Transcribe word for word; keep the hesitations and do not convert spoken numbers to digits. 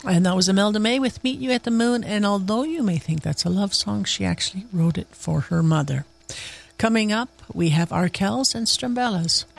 And that was Imelda May with Meet You at the Moon. And although you may think that's a love song, she actually wrote it for her mother. Coming up, we have Arkells and Strambellas.